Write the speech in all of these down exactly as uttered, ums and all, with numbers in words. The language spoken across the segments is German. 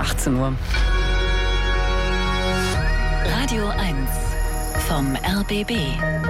achtzehn Uhr. Radio eins vom R B B.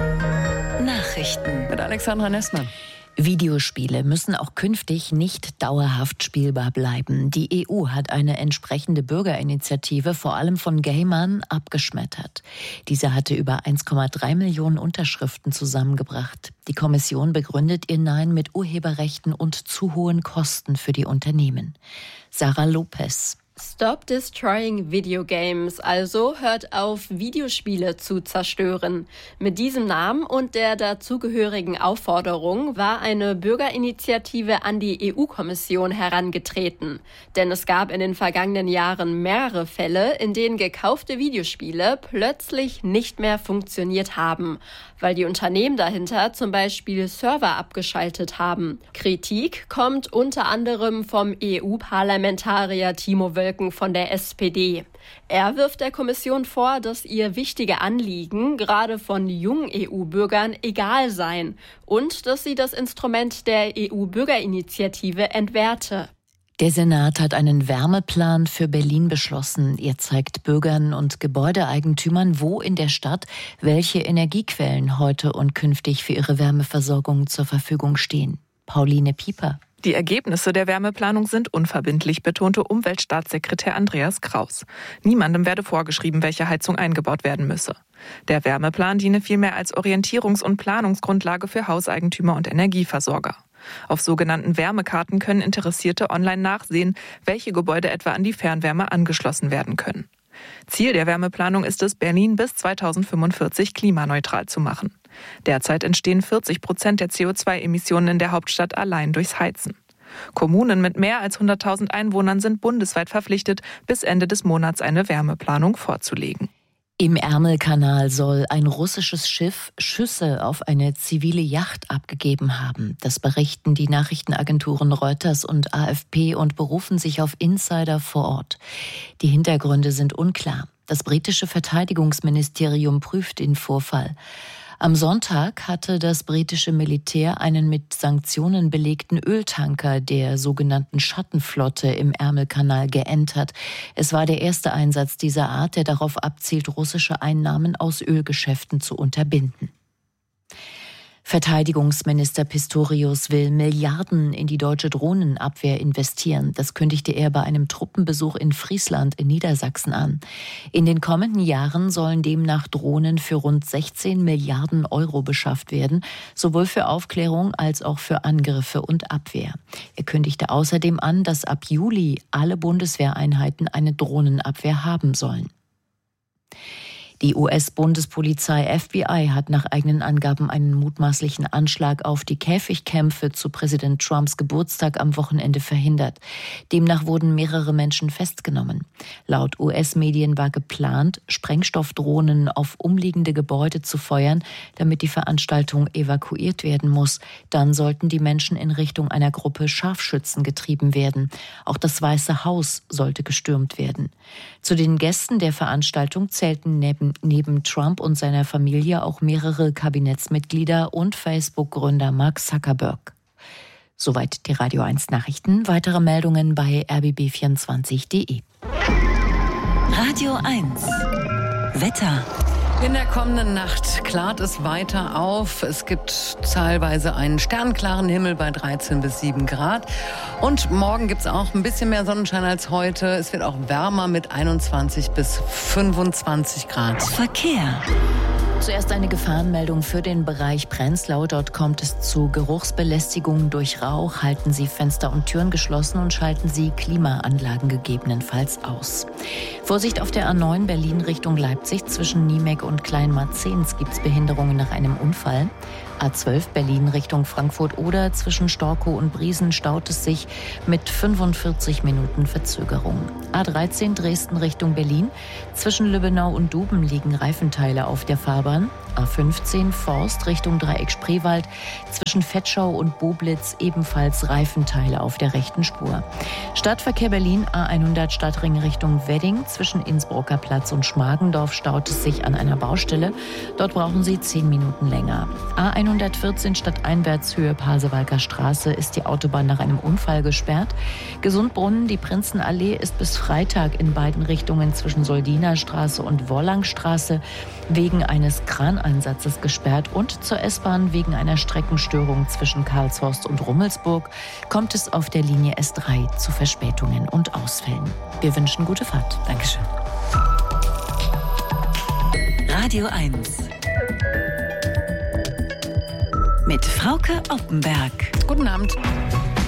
Nachrichten mit Alexandra Nessmann. Videospiele müssen auch künftig nicht dauerhaft spielbar bleiben. Die E U hat eine entsprechende Bürgerinitiative vor allem von Gamern abgeschmettert. Diese hatte über eins Komma drei Millionen Unterschriften zusammengebracht. Die Kommission begründet ihr Nein mit Urheberrechten und zu hohen Kosten für die Unternehmen. Sarah Lopez. Stop destroying video games, also hört auf, Videospiele zu zerstören. Mit diesem Namen und der dazugehörigen Aufforderung war eine Bürgerinitiative an die E U-Kommission herangetreten. Denn es gab in den vergangenen Jahren mehrere Fälle, in denen gekaufte Videospiele plötzlich nicht mehr funktioniert haben, weil die Unternehmen dahinter zum Beispiel Server abgeschaltet haben. Kritik kommt unter anderem vom E U-Parlamentarier Timo Wölken von der S P D. Er wirft der Kommission vor, dass ihr wichtige Anliegen gerade von jungen E U-Bürgern egal seien und dass sie das Instrument der E U-Bürgerinitiative entwerte. Der Senat hat einen Wärmeplan für Berlin beschlossen. Er zeigt Bürgern und Gebäudeeigentümern, wo in der Stadt welche Energiequellen heute und künftig für ihre Wärmeversorgung zur Verfügung stehen. Pauline Pieper. Die Ergebnisse der Wärmeplanung sind unverbindlich, betonte Umweltstaatssekretär Andreas Kraus. Niemandem werde vorgeschrieben, welche Heizung eingebaut werden müsse. Der Wärmeplan diene vielmehr als Orientierungs- und Planungsgrundlage für Hauseigentümer und Energieversorger. Auf sogenannten Wärmekarten können Interessierte online nachsehen, welche Gebäude etwa an die Fernwärme angeschlossen werden können. Ziel der Wärmeplanung ist es, Berlin bis zweitausendfünfundvierzig klimaneutral zu machen. Derzeit entstehen vierzig Prozent der C O zwei Emissionen in der Hauptstadt allein durchs Heizen. Kommunen mit mehr als hunderttausend Einwohnern sind bundesweit verpflichtet, bis Ende des Monats eine Wärmeplanung vorzulegen. Im Ärmelkanal soll ein russisches Schiff Schüsse auf eine zivile Yacht abgegeben haben. Das berichten die Nachrichtenagenturen Reuters und A F P und berufen sich auf Insider vor Ort. Die Hintergründe sind unklar. Das britische Verteidigungsministerium prüft den Vorfall. Am Sonntag hatte das britische Militär einen mit Sanktionen belegten Öltanker der sogenannten Schattenflotte im Ärmelkanal geentert. Es war der erste Einsatz dieser Art, der darauf abzielt, russische Einnahmen aus Ölgeschäften zu unterbinden. Verteidigungsminister Pistorius will Milliarden in die deutsche Drohnenabwehr investieren. Das kündigte er bei einem Truppenbesuch in Friesland in Niedersachsen an. In den kommenden Jahren sollen demnach Drohnen für rund sechzehn Milliarden Euro beschafft werden, sowohl für Aufklärung als auch für Angriffe und Abwehr. Er kündigte außerdem an, dass ab Juli alle Bundeswehreinheiten eine Drohnenabwehr haben sollen. Die U S-Bundespolizei F B I hat nach eigenen Angaben einen mutmaßlichen Anschlag auf die Käfigkämpfe zu Präsident Trumps Geburtstag am Wochenende verhindert. Demnach wurden mehrere Menschen festgenommen. Laut U S-Medien war geplant, Sprengstoffdrohnen auf umliegende Gebäude zu feuern, damit die Veranstaltung evakuiert werden muss. Dann sollten die Menschen in Richtung einer Gruppe Scharfschützen getrieben werden. Auch das Weiße Haus sollte gestürmt werden. Zu den Gästen der Veranstaltung zählten neben Neben Trump und seiner Familie auch mehrere Kabinettsmitglieder und Facebook-Gründer Mark Zuckerberg. Soweit die Radio eins Nachrichten. Weitere Meldungen bei r b b vierundzwanzig punkt d e. Radio eins Wetter. In der kommenden Nacht klart es weiter auf. Es gibt teilweise einen sternklaren Himmel bei dreizehn bis sieben Grad. Und morgen gibt es auch ein bisschen mehr Sonnenschein als heute. Es wird auch wärmer mit einundzwanzig bis fünfundzwanzig Grad. Verkehr. Zuerst eine Gefahrenmeldung für den Bereich Prenzlau. Dort kommt es zu Geruchsbelästigung durch Rauch. Halten Sie Fenster und Türen geschlossen und schalten Sie Klimaanlagen gegebenenfalls aus. Vorsicht auf der A neun Berlin Richtung Leipzig. Zwischen Niemek und Kleinmarzens gibt es Behinderungen nach einem Unfall. A zwölf Berlin Richtung Frankfurt-Oder. Zwischen Storkow und Briesen staut es sich mit fünfundvierzig Minuten Verzögerung. A dreizehn Dresden Richtung Berlin. Zwischen Lübbenau und Duben liegen Reifenteile auf der Fahrbahn. A fünfzehn Forst Richtung Dreieck Spreewald, zwischen Vetschau und Boblitz ebenfalls Reifenteile auf der rechten Spur. Stadtverkehr Berlin A hundert Stadtring Richtung Wedding, zwischen Innsbrucker Platz und Schmargendorf staut es sich an einer Baustelle. Dort brauchen Sie zehn Minuten länger. A hundertvierzehn stadteinwärts Höhe Pasewalker Straße ist die Autobahn nach einem Unfall gesperrt. Gesundbrunnen, die Prinzenallee ist bis Freitag in beiden Richtungen zwischen Soldiner Straße und Worlangstraße wegen eines Kraneinsatzes gesperrt und zur S-Bahn wegen einer Streckenstörung zwischen Karlshorst und Rummelsburg kommt es auf der Linie S drei zu Verspätungen und Ausfällen. Wir wünschen gute Fahrt. Dankeschön. Radio eins mit Frauke Oppenberg. Guten Abend.